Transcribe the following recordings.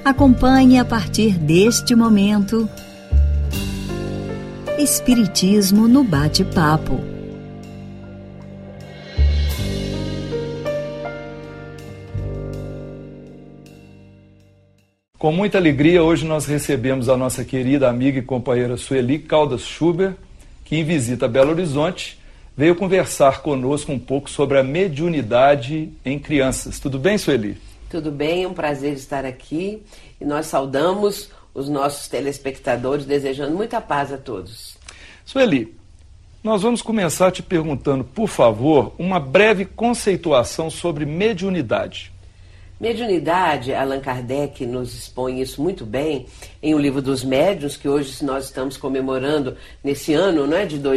Acompanhe a partir deste momento Espiritismo no Bate-Papo. Com muita alegria, hoje nós recebemos a nossa querida amiga e companheira Sueli Caldas Schubert, que em visita a Belo Horizonte veio conversar conosco um pouco sobre a mediunidade em crianças. Tudo bem, Sueli? Tudo bem, é um prazer estar aqui e nós saudamos os nossos telespectadores, desejando muita paz a todos. Sueli, nós vamos começar te perguntando, por favor, uma breve conceituação sobre mediunidade. Mediunidade, Allan Kardec nos expõe isso muito bem em O Livro dos Médiuns, que hoje nós estamos comemorando, nesse ano, não é, de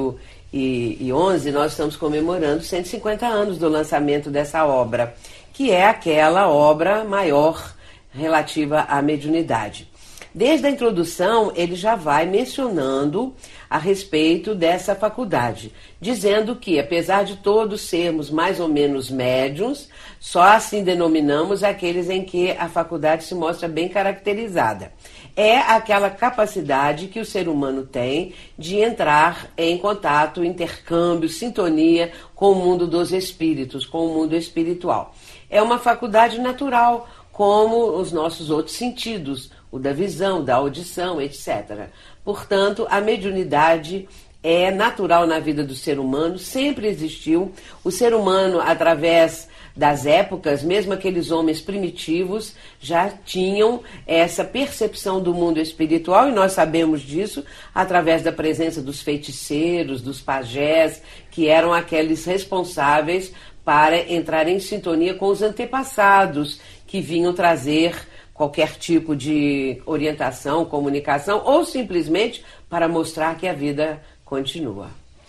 2011, nós estamos comemorando 150 anos do lançamento dessa obra, que é aquela obra maior relativa à mediunidade. Desde a introdução, ele já vai mencionando a respeito dessa faculdade, dizendo que, apesar de todos sermos mais ou menos médiuns, só assim denominamos aqueles em que a faculdade se mostra bem caracterizada. É aquela capacidade que o ser humano tem de entrar em contato, intercâmbio, sintonia com o mundo dos espíritos, com o mundo espiritual. É uma faculdade natural, como os nossos outros sentidos, o da visão, da audição, etc. Portanto, a mediunidade é natural na vida do ser humano, sempre existiu. O ser humano, através das épocas, mesmo aqueles homens primitivos, já tinham essa percepção do mundo espiritual, e nós sabemos disso através da presença dos feiticeiros, dos pajés, que eram aqueles responsáveis para entrar em sintonia com os antepassados, que vinham trazer qualquer tipo de orientação, comunicação, ou simplesmente para mostrar que a vida continua.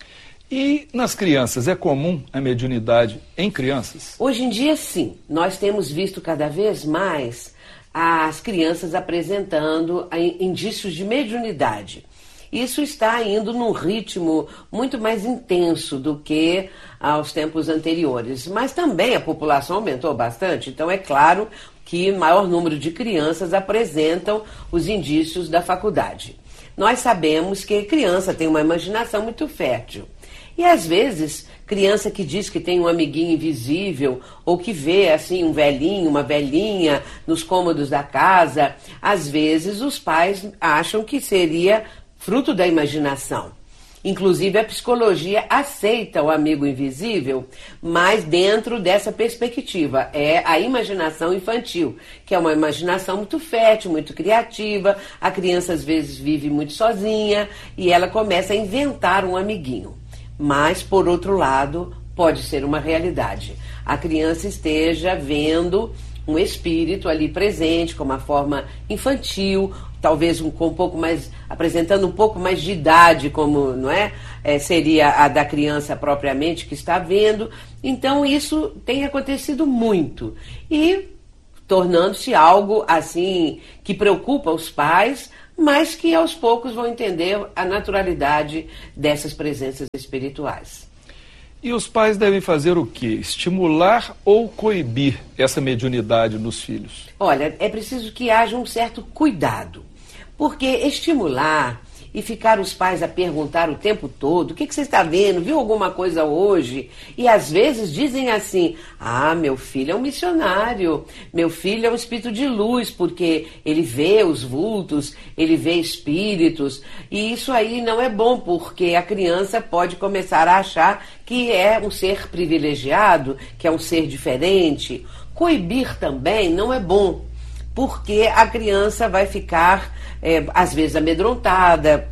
E nas crianças, é comum a mediunidade em crianças? Hoje em dia, sim. Nós temos visto cada vez mais as crianças apresentando indícios de mediunidade. Isso está indo num ritmo muito mais intenso do que aos tempos anteriores. Mas também a população aumentou bastante, então é claro que maior número de crianças apresentam os indícios da faculdade. Nós sabemos que criança tem uma imaginação muito fértil. E às vezes, criança que diz que tem um amiguinho invisível, ou que vê assim um velhinho, uma velhinha nos cômodos da casa, às vezes os pais acham que seria fruto da imaginação. Inclusive a psicologia aceita o amigo invisível, mas dentro dessa perspectiva, é a imaginação infantil, que é uma imaginação muito fértil, muito criativa. A criança às vezes vive muito sozinha e ela começa a inventar um amiguinho. Mas, por outro lado, pode ser uma realidade. A criança esteja vendo um espírito ali presente, com uma forma infantil, talvez com um pouco mais, apresentando um pouco mais de idade, como não é? Seria a da criança propriamente que está vendo. Então isso tem acontecido muito e tornando-se algo assim que preocupa os pais, mas que aos poucos vão entender a naturalidade dessas presenças espirituais. E os pais devem fazer o quê? Estimular ou coibir essa mediunidade nos filhos? Olha, é preciso que haja um certo cuidado, porque estimular e ficar os pais a perguntar o tempo todo, o que você está vendo, viu alguma coisa hoje? E às vezes dizem assim, meu filho é um missionário, meu filho é um espírito de luz, porque ele vê os vultos, ele vê espíritos, e isso aí não é bom, porque a criança pode começar a achar que é um ser privilegiado, que é um ser diferente. Coibir também não é bom, porque a criança vai ficar, às vezes, amedrontada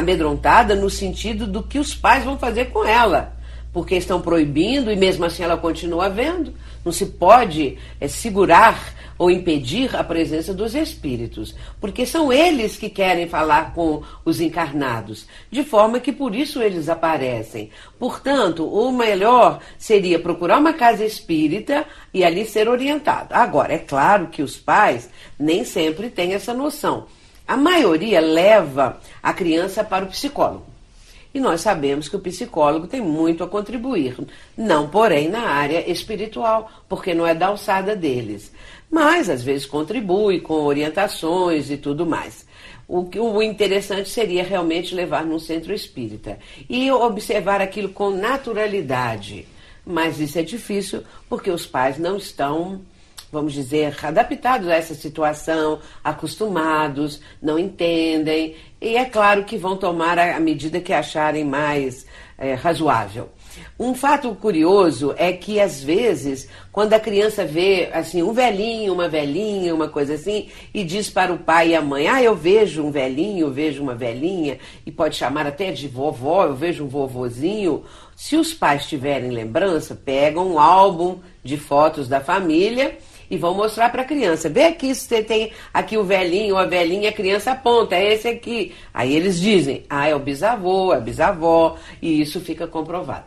no sentido do que os pais vão fazer com ela, porque estão proibindo e mesmo assim ela continua vendo. Não se pode segurar ou impedir a presença dos espíritos, porque são eles que querem falar com os encarnados, de forma que por isso eles aparecem. Portanto, o melhor seria procurar uma casa espírita e ali ser orientado. Agora, é claro que os pais nem sempre têm essa noção. A maioria leva a criança para o psicólogo. E nós sabemos que o psicólogo tem muito a contribuir, não porém na área espiritual, porque não é da alçada deles. mas às vezes contribui com orientações e tudo mais. O interessante seria realmente levar num centro espírita e observar aquilo com naturalidade. Mas isso é difícil porque os pais não estão, vamos dizer, adaptados a essa situação, acostumados, não entendem. E é claro que vão tomar a medida que acharem mais razoável. Um fato curioso é que, às vezes, quando a criança vê assim, um velhinho, uma velhinha, uma coisa assim, e diz para o pai e a mãe, eu vejo um velhinho, eu vejo uma velhinha, e pode chamar até de vovó, eu vejo um vovozinho. Se os pais tiverem lembrança, pegam um álbum de fotos da família e vão mostrar para a criança. Vê aqui se você tem aqui o velhinho ou a velhinha, a criança aponta, é esse aqui. Aí eles dizem, é o bisavô, é a bisavó, e isso fica comprovado.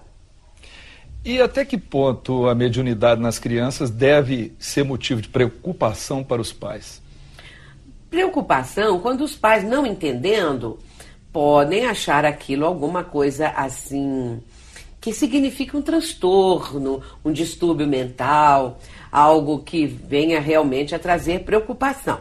E até que ponto a mediunidade nas crianças deve ser motivo de preocupação para os pais? Preocupação, quando os pais, não entendendo, podem achar aquilo alguma coisa assim, que significa um transtorno, um distúrbio mental, algo que venha realmente a trazer preocupação.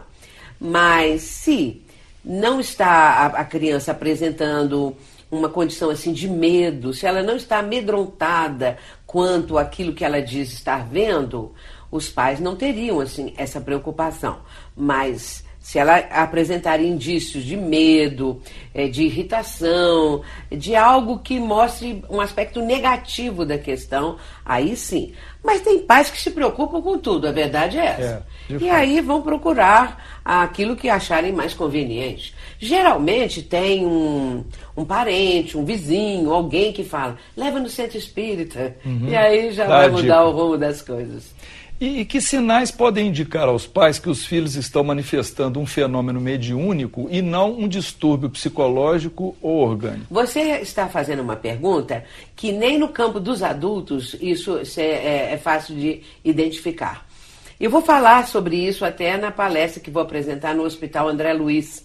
Mas se não está a criança apresentando uma condição assim de medo, se ela não está amedrontada quanto àquilo que ela diz estar vendo, os pais não teriam assim essa preocupação. Mas se ela apresentar indícios de medo, de irritação, de algo que mostre um aspecto negativo da questão, aí sim. Mas tem pais que se preocupam com tudo, a verdade é essa. E aí vão procurar aquilo que acharem mais conveniente. Geralmente tem um parente, um vizinho, alguém que fala, leva no centro espírita, e aí já vai mudar o rumo das coisas. E que sinais podem indicar aos pais que os filhos estão manifestando um fenômeno mediúnico e não um distúrbio psicológico ou orgânico? Você está fazendo uma pergunta que nem no campo dos adultos isso é fácil de identificar. Eu vou falar sobre isso até na palestra que vou apresentar no Hospital André Luiz.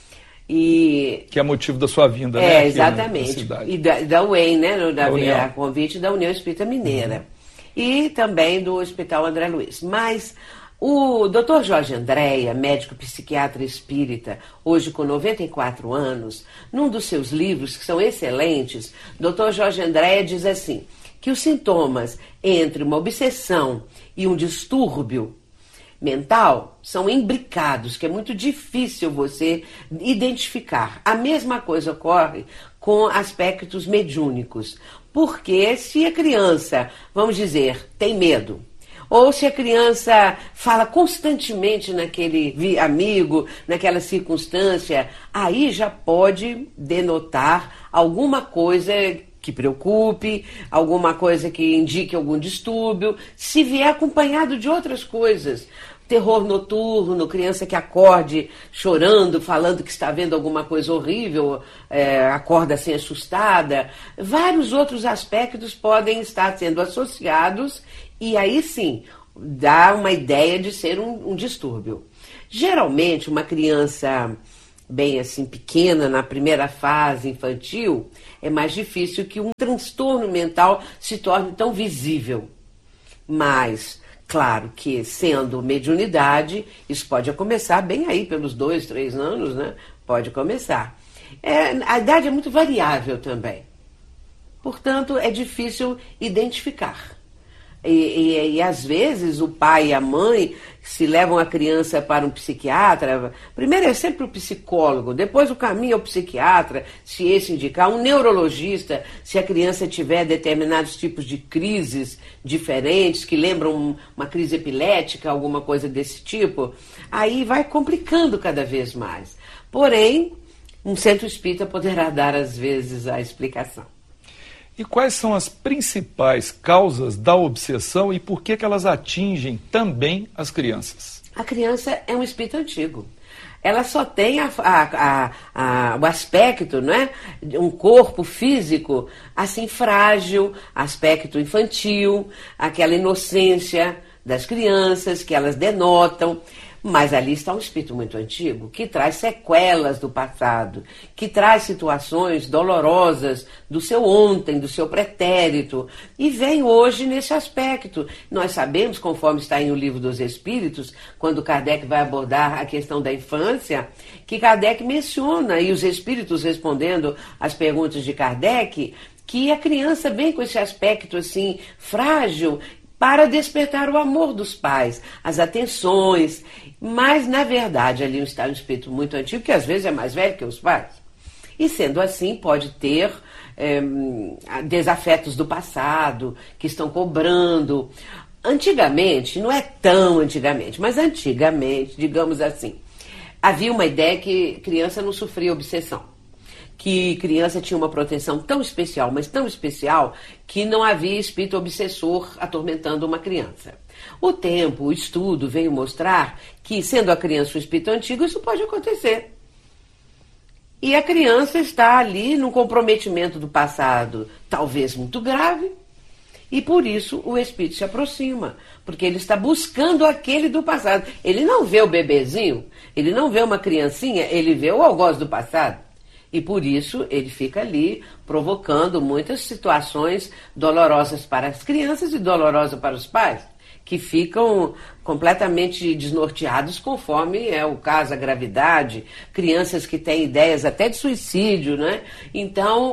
Que é motivo da sua vinda, né? Exatamente. E da UEM, né? A convite da União Espírita Mineira. E também do Hospital André Luiz. Mas o Dr. Jorge Andréa, médico psiquiatra espírita, hoje com 94 anos, num dos seus livros, que são excelentes, Dr. Jorge Andréa diz assim, que os sintomas entre uma obsessão e um distúrbio mental são imbricados, que é muito difícil você identificar. A mesma coisa ocorre com aspectos mediúnicos. Porque se a criança, vamos dizer, tem medo, ou se a criança fala constantemente naquele amigo, naquela circunstância, aí já pode denotar alguma coisa que preocupe, alguma coisa que indique algum distúrbio, se vier acompanhado de outras coisas. Terror noturno, criança que acorde chorando, falando que está vendo alguma coisa horrível, acorda assim assustada. Vários outros aspectos podem estar sendo associados e aí sim dá uma ideia de ser um distúrbio. Geralmente uma criança bem assim pequena, na primeira fase infantil, é mais difícil que um transtorno mental se torne tão visível. Mas claro que, sendo mediunidade, isso pode começar bem aí, pelos 2, 3 anos, né? Pode começar. A idade é muito variável também. Portanto, é difícil identificar. E às vezes o pai e a mãe se levam a criança para um psiquiatra, primeiro é sempre o psicólogo, depois o caminho é o psiquiatra, se esse indicar, um neurologista, se a criança tiver determinados tipos de crises diferentes, que lembram uma crise epilética, alguma coisa desse tipo, aí vai complicando cada vez mais. Porém, um centro espírita poderá dar às vezes a explicação. E quais são as principais causas da obsessão e por que elas atingem também as crianças? A criança é um espírito antigo. Ela só tem o aspecto, não é? Um corpo físico assim frágil, aspecto infantil, aquela inocência das crianças que elas denotam. Mas ali está um espírito muito antigo, que traz sequelas do passado, que traz situações dolorosas do seu ontem, do seu pretérito, e vem hoje nesse aspecto. Nós sabemos, conforme está em O Livro dos Espíritos, quando Kardec vai abordar a questão da infância, que Kardec menciona, e os espíritos respondendo às perguntas de Kardec, que a criança vem com esse aspecto assim frágil para despertar o amor dos pais, as atenções. Mas, na verdade, ali está um espírito muito antigo, que às vezes é mais velho que os pais. E, sendo assim, pode ter desafetos do passado, que estão cobrando. Antigamente, não é tão antigamente, mas antigamente, digamos assim, havia uma ideia que criança não sofria obsessão. Que criança tinha uma proteção tão especial, mas tão especial, que não havia espírito obsessor atormentando uma criança. O tempo, o estudo veio mostrar que, sendo a criança um espírito antigo, isso pode acontecer. E a criança está ali num comprometimento do passado, talvez muito grave, e por isso o espírito se aproxima, porque ele está buscando aquele do passado. Ele não vê o bebezinho, ele não vê uma criancinha, ele vê o algoz do passado. E por isso ele fica ali provocando muitas situações dolorosas para as crianças e dolorosas para os pais, que ficam completamente desnorteados conforme é o caso, a gravidade, crianças que têm ideias até de suicídio, né? Então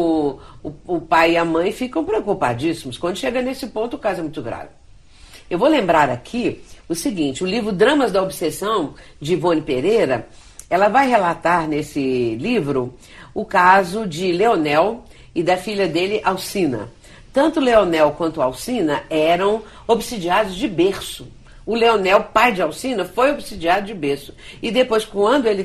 o pai e a mãe ficam preocupadíssimos. Quando chega nesse ponto, o caso é muito grave. Eu vou lembrar aqui o seguinte, o livro Dramas da Obsessão, de Ivone Pereira, ela vai relatar nesse livro o caso de Leonel e da filha dele, Alcina. Tanto Leonel quanto Alcina eram obsidiados de berço. O Leonel, pai de Alcina, foi obsidiado de berço. E depois, quando ele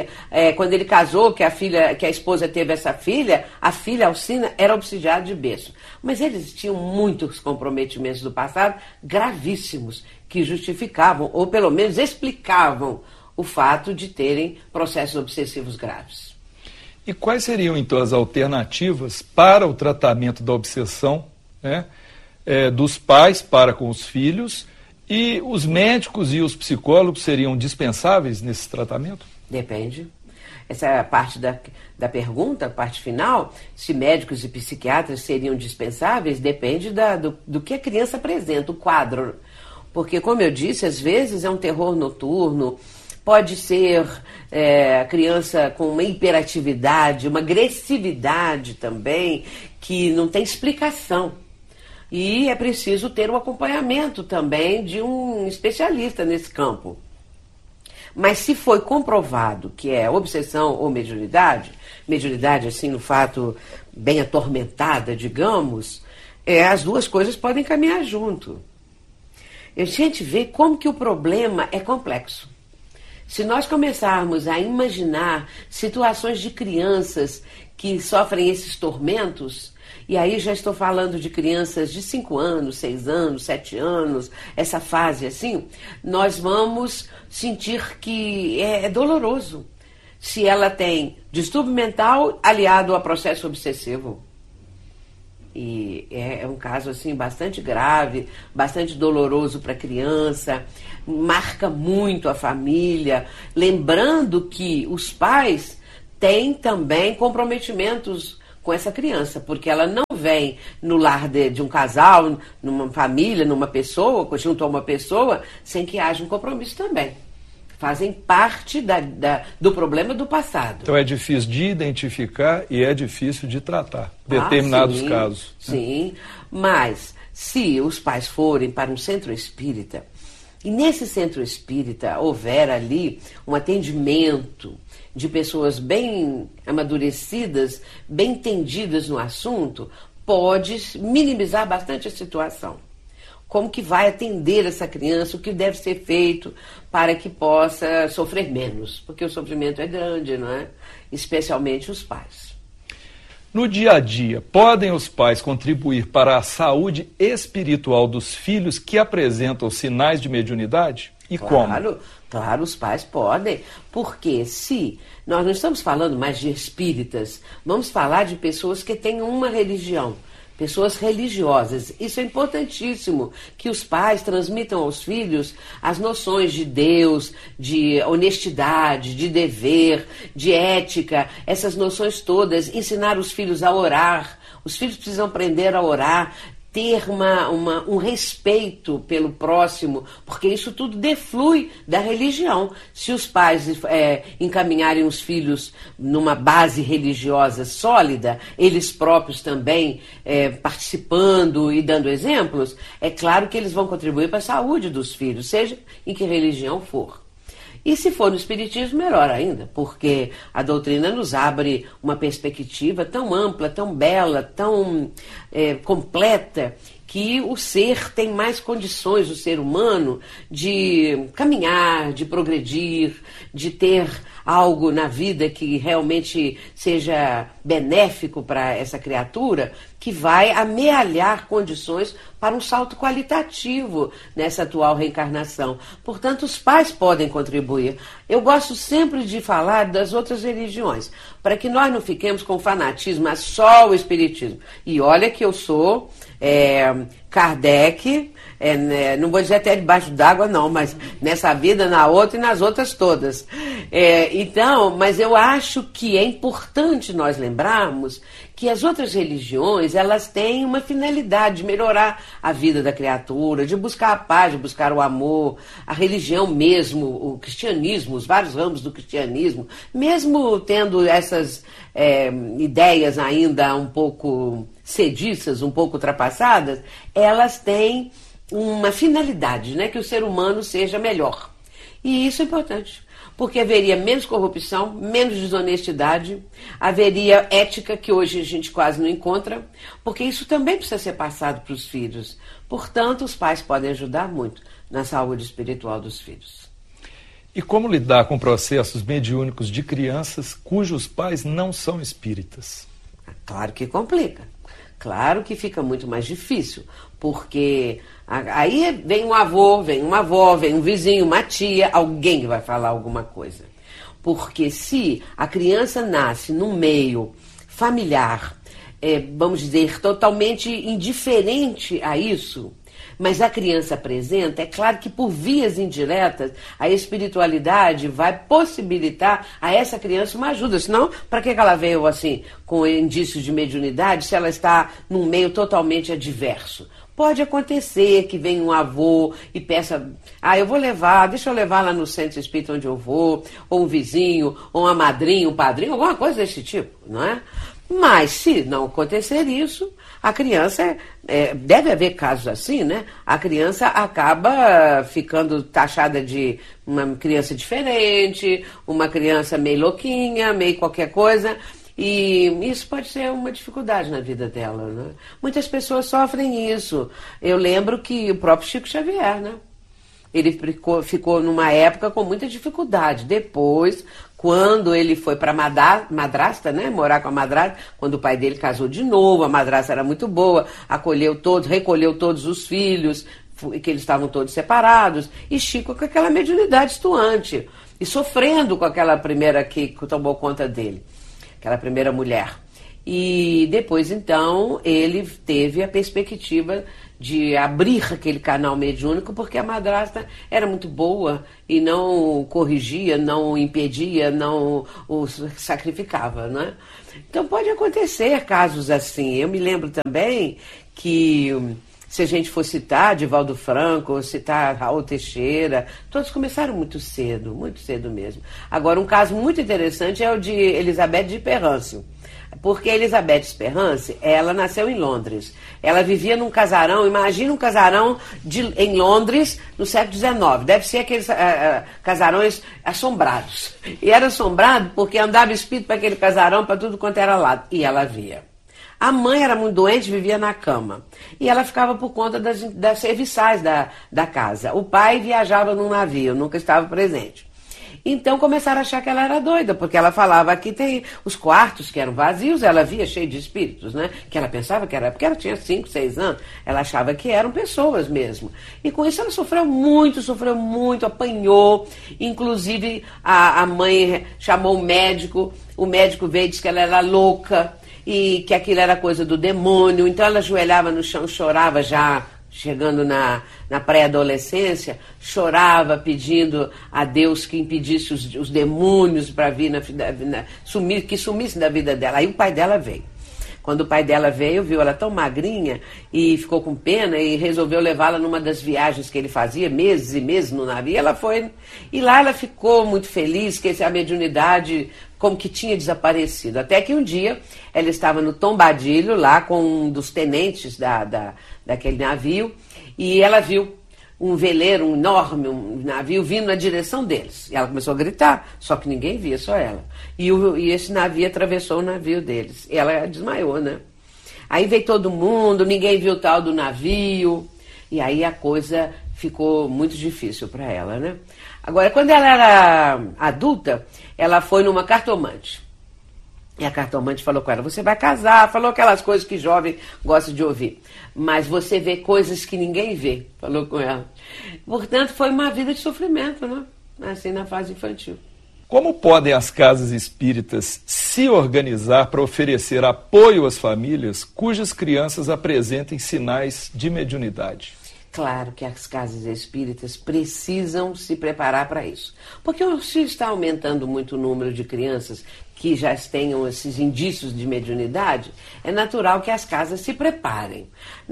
casou, que a esposa teve essa filha, a filha Alcina era obsidiada de berço. Mas eles tinham muitos comprometimentos do passado gravíssimos, que justificavam, ou pelo menos explicavam, o fato de terem processos obsessivos graves. E quais seriam, então, as alternativas para o tratamento da obsessão, né, dos pais para com os filhos, e os médicos e os psicólogos seriam dispensáveis nesse tratamento? Depende. Essa é a parte da pergunta, a parte final, se médicos e psiquiatras seriam dispensáveis, depende do que a criança apresenta, o quadro. Porque, como eu disse, às vezes é um terror noturno, pode ser criança com uma hiperatividade, uma agressividade também, que não tem explicação. E é preciso ter o acompanhamento também de um especialista nesse campo. Mas se foi comprovado que é obsessão ou mediunidade assim, no fato bem atormentada, digamos, as duas coisas podem caminhar junto. A gente vê como que o problema é complexo. Se nós começarmos a imaginar situações de crianças que sofrem esses tormentos, e aí já estou falando de crianças de 5 anos, 6 anos, 7 anos, essa fase assim, nós vamos sentir que é doloroso se ela tem distúrbio mental aliado a processo obsessivo. E é um caso assim bastante grave, bastante doloroso para a criança, marca muito a família, lembrando que os pais têm também comprometimentos com essa criança, porque ela não vem no lar de um casal, numa família, numa pessoa, junto a uma pessoa, sem que haja um compromisso também. Fazem parte do problema do passado. Então é difícil de identificar e é difícil de tratar determinados casos. Sim, mas se os pais forem para um centro espírita, e nesse centro espírita houver ali um atendimento de pessoas bem amadurecidas, bem entendidas no assunto, pode minimizar bastante a situação. Como que vai atender essa criança, o que deve ser feito para que possa sofrer menos, porque o sofrimento é grande, não é? Especialmente os pais. No dia a dia, podem os pais contribuir para a saúde espiritual dos filhos que apresentam sinais de mediunidade? E como? Claro, os pais podem, porque se nós não estamos falando mais de espíritas, vamos falar de pessoas que têm uma religião, pessoas religiosas. Isso é importantíssimo, que os pais transmitam aos filhos as noções de Deus, de honestidade, de dever, de ética, essas noções todas, ensinar os filhos a orar. Os filhos precisam aprender a orar, ter um respeito pelo próximo, porque isso tudo deflui da religião. Se os pais encaminharem os filhos numa base religiosa sólida, eles próprios também participando e dando exemplos, é claro que eles vão contribuir para a saúde dos filhos, seja em que religião for. E se for no Espiritismo, melhor ainda, porque a doutrina nos abre uma perspectiva tão ampla, tão bela, tão completa, que o ser tem mais condições, o ser humano, de caminhar, de progredir, de ter algo na vida que realmente seja benéfico para essa criatura, que vai amealhar condições para um salto qualitativo nessa atual reencarnação. Portanto, os pais podem contribuir. Eu gosto sempre de falar das outras religiões, para que nós não fiquemos com fanatismo, mas só o Espiritismo. E olha que eu sou Kardec, não vou dizer até debaixo d'água não, mas nessa vida, na outra e nas outras todas. Então, mas eu acho que é importante nós lembrarmos que as outras religiões, elas têm uma finalidade de melhorar a vida da criatura, de buscar a paz, de buscar o amor. A religião mesmo, o cristianismo, os vários ramos do cristianismo, mesmo tendo essas ideias ainda um pouco sediças, um pouco ultrapassadas, elas têm uma finalidade, né, que o ser humano seja melhor. E isso é importante, porque haveria menos corrupção, menos desonestidade, haveria ética que hoje a gente quase não encontra, porque isso também precisa ser passado para os filhos. Portanto, os pais podem ajudar muito na saúde espiritual dos filhos. E como lidar com processos mediúnicos de crianças cujos pais não são espíritas? Claro que complica. Claro que fica muito mais difícil, porque aí vem um avô, vem uma avó, vem um vizinho, uma tia, alguém que vai falar alguma coisa. Porque se a criança nasce num meio familiar, vamos dizer, totalmente indiferente a isso, mas a criança apresenta, é claro que por vias indiretas, a espiritualidade vai possibilitar a essa criança uma ajuda. Senão, para que ela veio assim, com indícios de mediunidade, se ela está num meio totalmente adverso? Pode acontecer que venha um avô e peça, eu vou levar, deixa eu levar lá no centro espírita onde eu vou, ou um vizinho, ou uma madrinha, um padrinho, alguma coisa desse tipo, não é? Mas, se não acontecer isso, a criança, deve haver casos assim, né? A criança acaba ficando taxada de uma criança diferente, uma criança meio louquinha, meio qualquer coisa, e isso pode ser uma dificuldade na vida dela, né? Muitas pessoas sofrem isso. Eu lembro que o próprio Chico Xavier, né? Ele ficou numa época com muita dificuldade. Depois, quando ele foi para madrasta, né, morar com a madrasta, quando o pai dele casou de novo, a madrasta era muito boa, recolheu todos os filhos, que eles estavam todos separados, e Chico com aquela mediunidade estuante, e sofrendo com aquela primeira que tomou conta dele, aquela primeira mulher. E depois, então, ele teve a perspectiva de abrir aquele canal mediúnico, porque a madrasta era muito boa e não corrigia, não impedia, não o sacrificava, né? Então pode acontecer casos assim. Eu me lembro também que, se a gente for citar Divaldo Franco, ou citar Raul Teixeira, todos começaram muito cedo mesmo. Agora, um caso muito interessante é o de Elizabeth de Perrance. Porque a Elizabeth Perrance, ela nasceu em Londres. Ela vivia num casarão, imagina um casarão em Londres no século XIX. Deve ser aqueles casarões assombrados. E era assombrado porque andava espírito para aquele casarão, para tudo quanto era lado. E ela via. A mãe era muito doente, vivia na cama. E ela ficava por conta das serviçais da casa. O pai viajava num navio, nunca estava presente. Então começaram a achar que ela era doida, porque ela falava que tem os quartos que eram vazios, ela via cheio de espíritos, né? Que ela pensava que era, porque ela tinha 5, 6 anos, ela achava que eram pessoas mesmo. E com isso ela sofreu muito, apanhou. Inclusive a mãe chamou o médico veio e disse que ela era louca. e que aquilo era coisa do demônio. Então ela ajoelhava no chão, chorava já, chegando na pré-adolescência, chorava pedindo a Deus que impedisse os demônios para vir que sumissem da vida dela. Aí o pai dela veio. Quando o pai dela veio, viu ela tão magrinha e ficou com pena e resolveu levá-la numa das viagens que ele fazia, meses e meses no navio. Ela foi, e lá ela ficou muito feliz que a mediunidade como que tinha desaparecido. Até que um dia ela estava no tombadilho lá com um dos tenentes daquele navio e ela viu um veleiro, um enorme navio vindo na direção deles. E ela começou a gritar, só que ninguém via, só ela. E esse navio atravessou o navio deles. E ela desmaiou, né? Aí veio todo mundo, ninguém viu o tal do navio. E aí a coisa ficou muito difícil para ela, né? Agora, quando ela era adulta, ela foi numa cartomante. E a cartomante falou com ela, você vai casar, falou aquelas coisas que jovem gosta de ouvir. Mas você vê coisas que ninguém vê, falou com ela. Portanto, foi uma vida de sofrimento, né? Assim, na fase infantil. Como podem as casas espíritas se organizar para oferecer apoio às famílias cujas crianças apresentem sinais de mediunidade? Claro que as casas espíritas precisam se preparar para isso. Porque se está aumentando muito o número de crianças que já tenham esses indícios de mediunidade, é natural que as casas se preparem.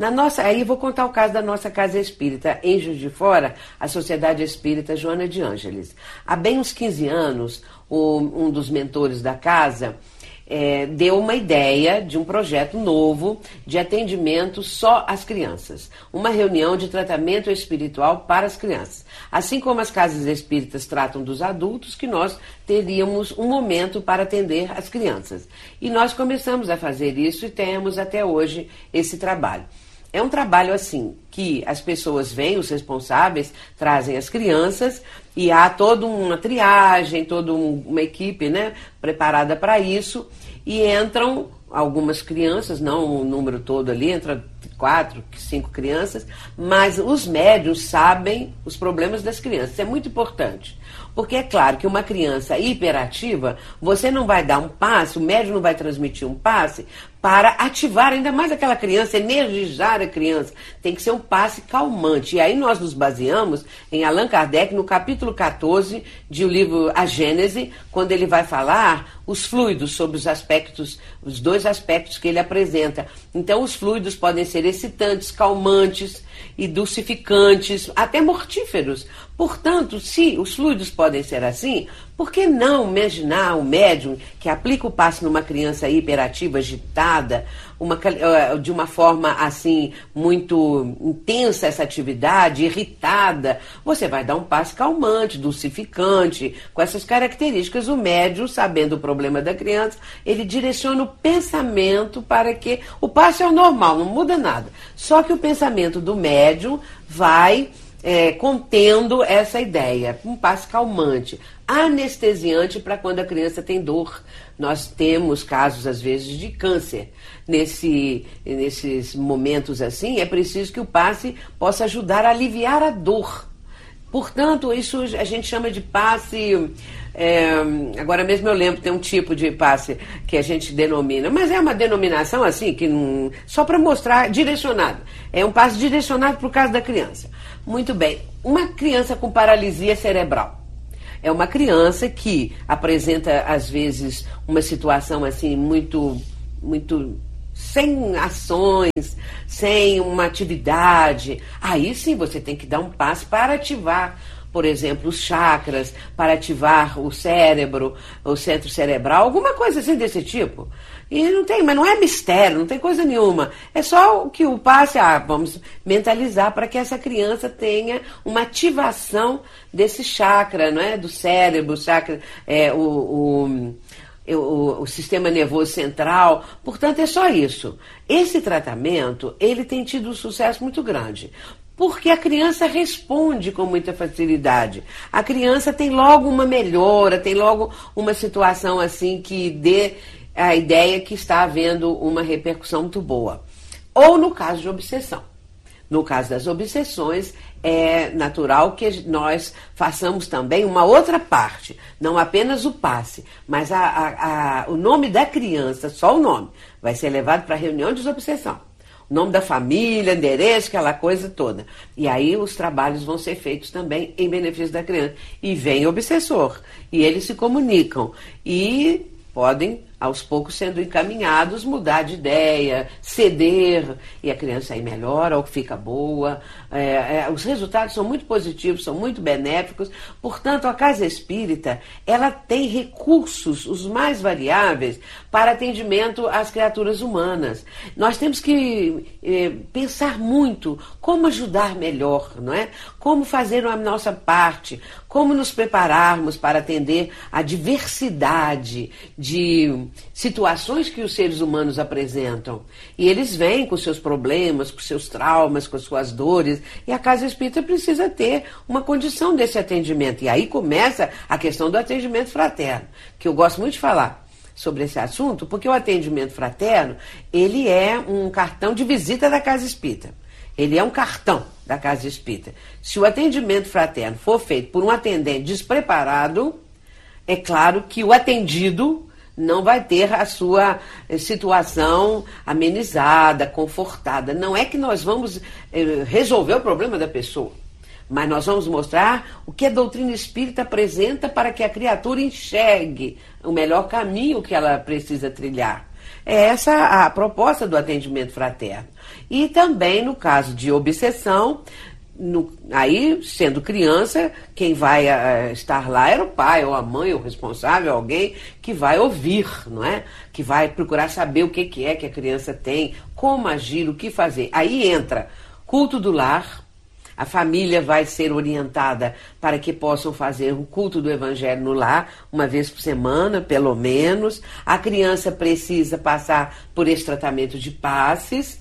Aí vou contar o caso da nossa casa espírita, em Juiz de Fora, a Sociedade Espírita Joana de Ângeles. Há bem uns 15 anos, um dos mentores da casa deu uma ideia de um projeto novo de atendimento só às crianças. Uma reunião de tratamento espiritual para as crianças. Assim como as casas espíritas tratam dos adultos, que nós teríamos um momento para atender as crianças. E nós começamos a fazer isso e temos até hoje esse trabalho. É um trabalho assim, que as pessoas vêm, os responsáveis, trazem as crianças e há toda uma triagem, toda uma equipe, né, preparada para isso e entram algumas crianças, não o número todo ali, entra 4, 5 crianças, mas os médiuns sabem os problemas das crianças, isso é muito importante. Porque é claro que uma criança hiperativa, você não vai dar um passe, o médium não vai transmitir um passe para ativar ainda mais aquela criança, energizar a criança. Tem que ser um passe calmante. E aí nós nos baseamos em Allan Kardec, no capítulo 14 de o livro A Gênese, quando ele vai falar os fluidos, sobre os 2 aspectos que ele apresenta. Então os fluidos podem ser excitantes, calmantes e dulcificantes, até mortíferos. Portanto, se os fluidos podem ser assim, por que não imaginar o médium que aplica o passe numa criança hiperativa, agitada, de uma forma assim, muito intensa essa atividade, irritada, você vai dar um passe calmante, dulcificante, com essas características. O médium, sabendo o problema da criança, ele direciona o pensamento para que o passe é o normal, não muda nada. Só que o pensamento do médium vai contendo essa ideia, um passe calmante, anestesiante para quando a criança tem dor. Nós temos casos, às vezes, de câncer. Nesses momentos assim, é preciso que o passe possa ajudar a aliviar a dor. Portanto, isso a gente chama de passe... agora mesmo eu lembro, tem um tipo de passe que a gente denomina, mas é uma denominação assim, que não, só para mostrar, direcionado. É um passe direcionado para o caso da criança. Muito bem, uma criança com paralisia cerebral. É uma criança que apresenta, às vezes, uma situação assim muito sem ações, sem uma atividade. Aí sim você tem que dar um passo para ativar, por exemplo, os chakras, para ativar o cérebro, o centro cerebral, alguma coisa assim desse tipo. E não tem, mas não é mistério, não tem coisa nenhuma. É só que o passe, vamos mentalizar para que essa criança tenha uma ativação desse chakra, não é? Do cérebro, o chakra, o sistema nervoso central. Portanto, é só isso. Esse tratamento, ele tem tido um sucesso muito grande. Porque a criança responde com muita facilidade. A criança tem logo uma melhora, tem logo uma situação assim que dê a ideia que está havendo uma repercussão muito boa. Ou no caso de obsessão. No caso das obsessões, é natural que nós façamos também uma outra parte, não apenas o passe, mas o nome da criança, só o nome, vai ser levado para a reunião de desobsessão. O nome da família, endereço, aquela coisa toda. E aí os trabalhos vão ser feitos também em benefício da criança. E vem o obsessor, e eles se comunicam, e podem, aos poucos, sendo encaminhados, mudar de ideia, ceder, e a criança aí melhora ou fica boa. Os resultados são muito positivos, são muito benéficos. Portanto, a Casa Espírita, ela tem recursos, os mais variáveis, para atendimento às criaturas humanas. Nós temos que pensar muito como ajudar melhor, não é? Como fazer a nossa parte, como nos prepararmos para atender a diversidade de situações que os seres humanos apresentam. E eles vêm com seus problemas, com seus traumas, com suas dores, e a Casa Espírita precisa ter uma condição desse atendimento. E aí começa a questão do atendimento fraterno, que eu gosto muito de falar sobre esse assunto, porque o atendimento fraterno, ele é um cartão de visita da Casa Espírita. Ele é um cartão da Casa Espírita. Se o atendimento fraterno for feito por um atendente despreparado, é claro que o atendido não vai ter a sua situação amenizada, confortada. Não é que nós vamos resolver o problema da pessoa, mas nós vamos mostrar o que a doutrina espírita apresenta para que a criatura enxergue o melhor caminho que ela precisa trilhar. É essa a proposta do atendimento fraterno. E também no caso de obsessão, aí, sendo criança, quem vai estar lá era o pai, ou a mãe, ou o responsável, alguém que vai ouvir, não é? Que vai procurar saber o que é que a criança tem, como agir, o que fazer. Aí entra culto do lar, a família vai ser orientada para que possam fazer o culto do Evangelho no lar, uma vez por semana, pelo menos. A criança precisa passar por esse tratamento de passes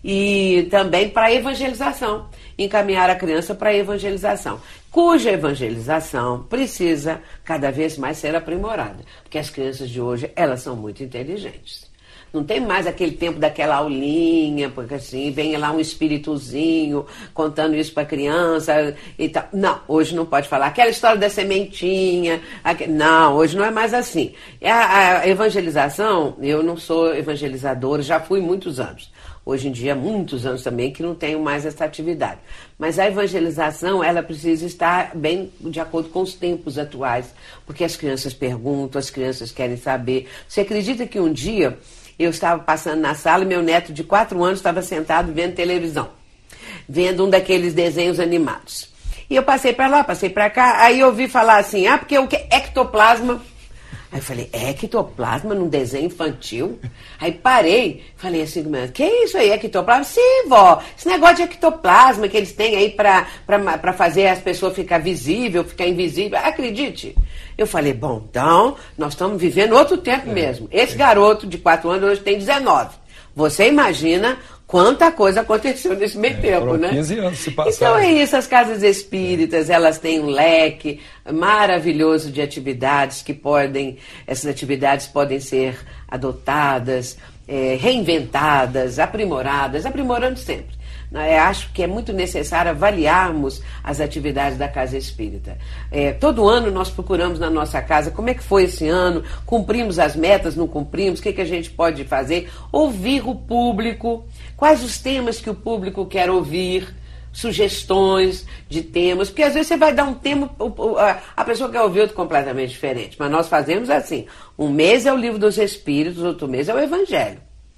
e também para a evangelização, encaminhar a criança para a evangelização, cuja evangelização precisa cada vez mais ser aprimorada, porque as crianças de hoje, elas são muito inteligentes. Não tem mais aquele tempo daquela aulinha, porque assim, vem lá um espíritozinho contando isso para a criança e tal. Não, hoje não pode falar. Aquela história da sementinha. Não, hoje não é mais assim. A evangelização, eu não sou evangelizadora, já fui muitos anos. Hoje em dia, muitos anos também, que não tenho mais essa atividade. Mas a evangelização, ela precisa estar bem de acordo com os tempos atuais, porque as crianças perguntam, as crianças querem saber. Você acredita que um dia eu estava passando na sala e meu neto de 4 anos estava sentado vendo televisão, vendo um daqueles desenhos animados. E eu passei para lá, passei para cá, aí eu ouvi falar assim, porque o que é ectoplasma? Aí eu falei, ectoplasma num desenho infantil? Aí parei, falei assim, que é isso aí, ectoplasma? Sim, vó, esse negócio de ectoplasma que eles têm aí para fazer as pessoas ficar visível, ficar invisível, acredite. Eu falei, bom, então, nós estamos vivendo outro tempo mesmo. Esse garoto de 4 anos hoje tem 19. Você imagina quanta coisa aconteceu nesse meio tempo, né? 15 anos se passaram. Então é isso, as casas espíritas, elas têm um leque maravilhoso de atividades essas atividades podem ser adotadas, reinventadas, aprimorando sempre. Acho que é muito necessário avaliarmos as atividades da Casa Espírita. Todo ano nós procuramos na nossa casa como é que foi esse ano, cumprimos as metas, não cumprimos, o que a gente pode fazer, ouvir o público, quais os temas que o público quer ouvir, sugestões de temas, porque às vezes você vai dar um tema, a pessoa quer ouvir outro completamente diferente, mas nós fazemos assim, um mês é o Livro dos Espíritos, outro mês é o Evangelho.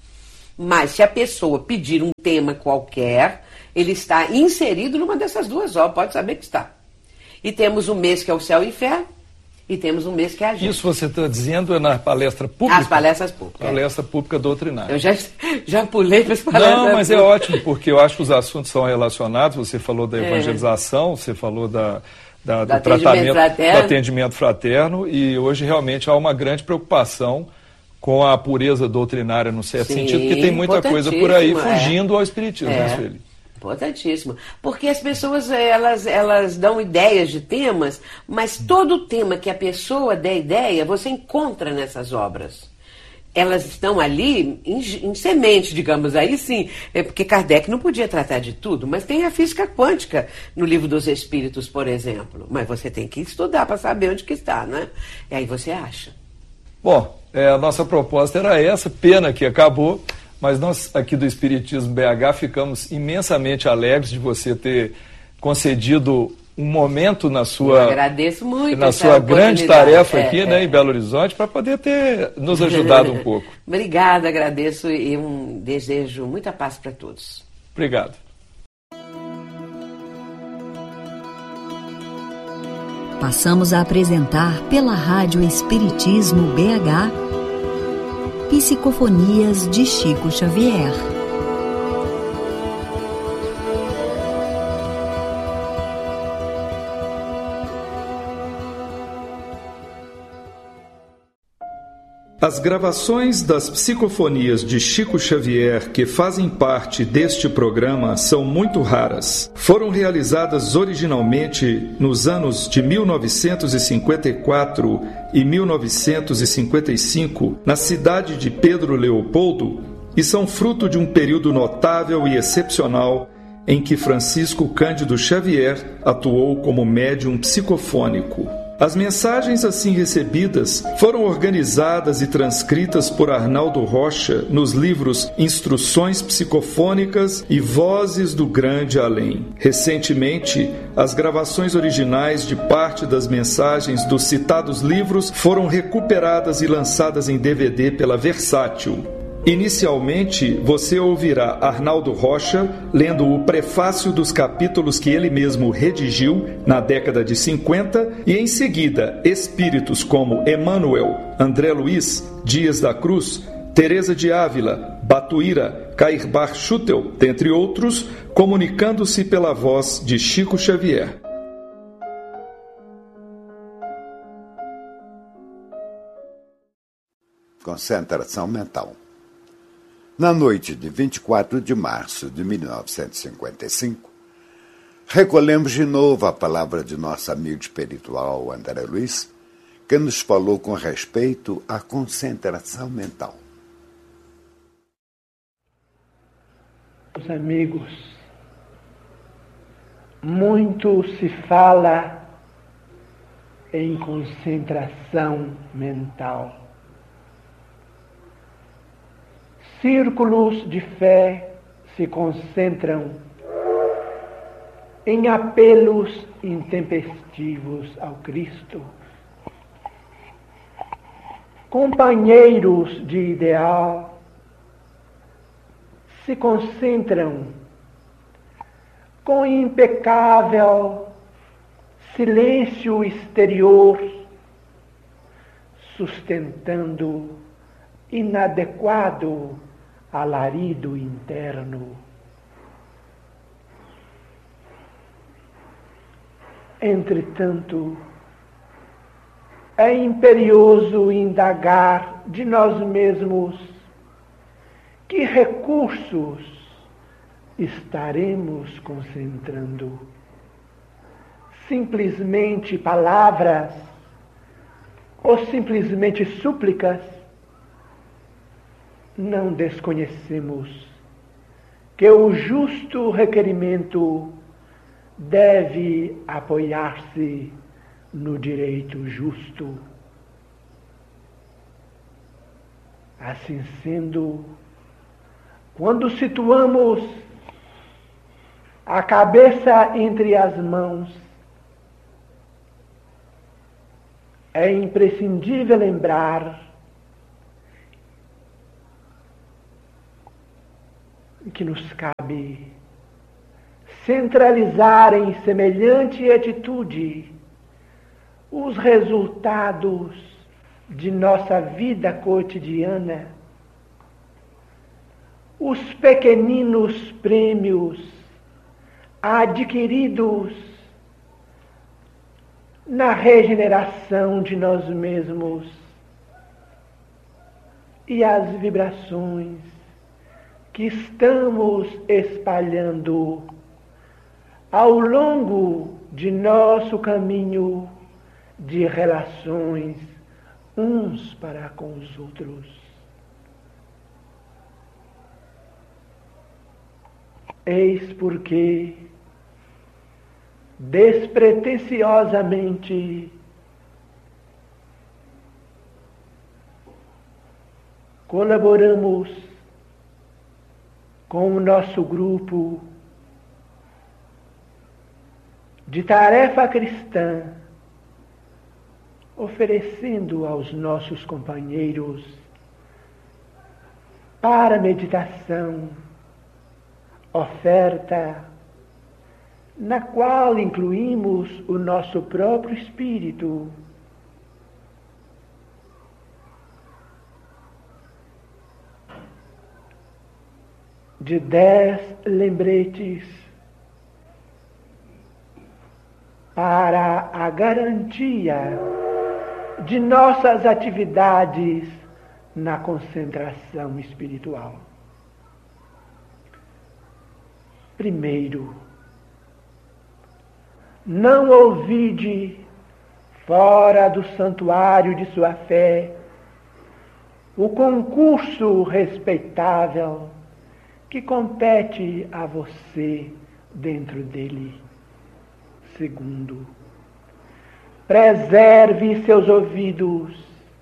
Mas se a pessoa pedir um tema qualquer, ele está inserido numa dessas duas obras, pode saber que está. E temos um mês que é o Céu e o Inferno, e temos um mês que é a gente. Isso você está dizendo é na palestra pública? As palestras públicas. Palestra pública doutrinária. Eu já pulei para as palestras Não, mas é ótimo, porque eu acho que os assuntos são relacionados. Você falou da evangelização, você falou do tratamento, do atendimento fraterno, e hoje realmente há uma grande preocupação com a pureza doutrinária no certo sentido, porque tem muita coisa por aí fugindo ao espiritismo, né, Sueli? Importantíssimo. Porque as pessoas, elas dão ideias de temas, mas todo tema que a pessoa der ideia, você encontra nessas obras. elas estão ali em semente, digamos, aí sim, porque Kardec não podia tratar de tudo, mas tem a física quântica no Livro dos Espíritos, por exemplo. Mas você tem que estudar para saber onde que está, né? E aí você acha. Bom, a nossa proposta era essa, pena que acabou, mas nós aqui do Espiritismo BH ficamos imensamente alegres de você ter concedido um momento na sua, eu agradeço muito na sua grande tarefa aqui, né, em Belo Horizonte, para poder ter nos ajudado um pouco. Obrigada, agradeço e desejo muita paz para todos. Obrigado. Passamos a apresentar pela Rádio Espiritismo BH Psicofonias de Chico Xavier. As gravações das psicofonias de Chico Xavier que fazem parte deste programa são muito raras. Foram realizadas originalmente nos anos de 1954 e 1955 na cidade de Pedro Leopoldo e são fruto de um período notável e excepcional em que Francisco Cândido Xavier atuou como médium psicofônico. As mensagens assim recebidas foram organizadas e transcritas por Arnaldo Rocha nos livros Instruções Psicofônicas e Vozes do Grande Além. Recentemente, as gravações originais de parte das mensagens dos citados livros foram recuperadas e lançadas em DVD pela Versátil. Inicialmente, você ouvirá Arnaldo Rocha lendo o prefácio dos capítulos que ele mesmo redigiu na década de 50 e, em seguida, espíritos como Emmanuel, André Luiz, Dias da Cruz, Teresa de Ávila, Batuíra, Cairbar Schutel, dentre outros, comunicando-se pela voz de Chico Xavier. Concentração mental. Na noite de 24 de março de 1955, recolhemos de novo a palavra de nosso amigo espiritual André Luiz, que nos falou com respeito à concentração mental. Meus amigos, muito se fala em concentração mental. Círculos de fé se concentram em apelos intempestivos ao Cristo. Companheiros de ideal se concentram com impecável silêncio exterior, sustentando inadequado alarido interno. Entretanto, é imperioso indagar de nós mesmos que recursos estaremos concentrando. Simplesmente palavras ou simplesmente súplicas? Não desconhecemos que o justo requerimento deve apoiar-se no direito justo. Assim sendo, quando situamos a cabeça entre as mãos, é imprescindível lembrar que nos cabe centralizar em semelhante atitude os resultados de nossa vida cotidiana, os pequeninos prêmios adquiridos na regeneração de nós mesmos e as vibrações que estamos espalhando ao longo de nosso caminho de relações uns para com os outros. Eis porque, despretensiosamente, colaboramos com o nosso grupo de tarefa cristã, oferecendo aos nossos companheiros para meditação oferta na qual incluímos o nosso próprio espírito. De 10 lembretes para a garantia de nossas atividades na concentração espiritual. Primeiro, não ouvide fora do santuário de sua fé o concurso respeitável que compete a você dentro dele. Segundo, preserve seus ouvidos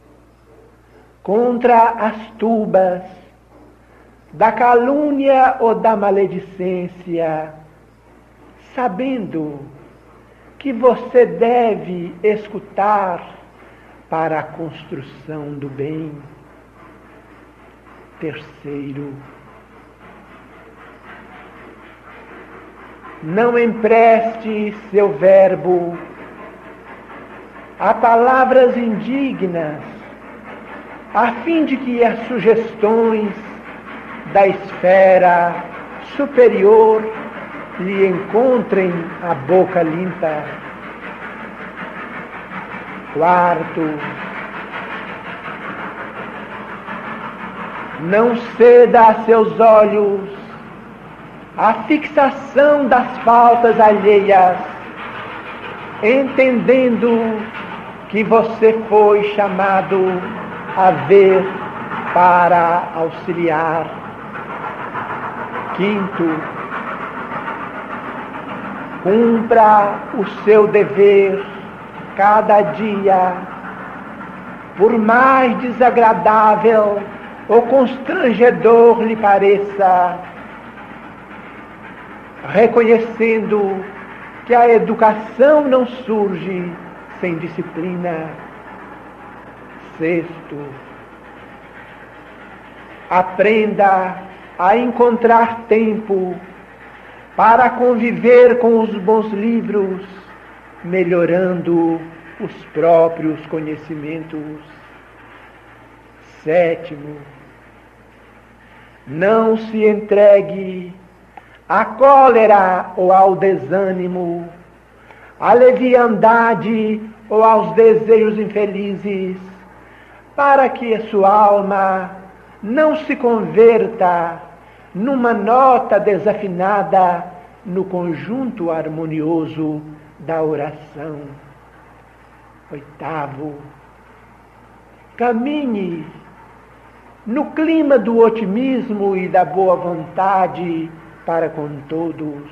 contra as tubas da calúnia ou da maledicência, sabendo que você deve escutar para a construção do bem. Terceiro, não empreste seu verbo a palavras indignas, a fim de que as sugestões da esfera superior lhe encontrem a boca limpa. Quarto, não ceda a seus olhos a fixação das faltas alheias, entendendo que você foi chamado a ver para auxiliar. Quinto, cumpra o seu dever cada dia, por mais desagradável ou constrangedor lhe pareça, reconhecendo que a educação não surge sem disciplina. Sexto, aprenda a encontrar tempo para conviver com os bons livros, melhorando os próprios conhecimentos. Sétimo, não se entregue à cólera ou ao desânimo, à leviandade ou aos desejos infelizes, para que a sua alma não se converta numa nota desafinada no conjunto harmonioso da oração. Oitavo, caminhe no clima do otimismo e da boa vontade para com todos.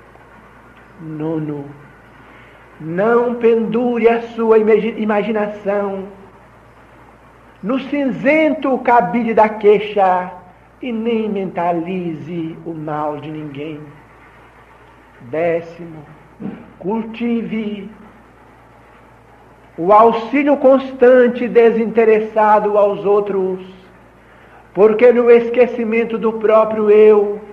Nono, não pendure a sua imaginação no cinzento cabide da queixa e nem mentalize o mal de ninguém. Décimo, cultive o auxílio constante e desinteressado aos outros, porque no esquecimento do próprio eu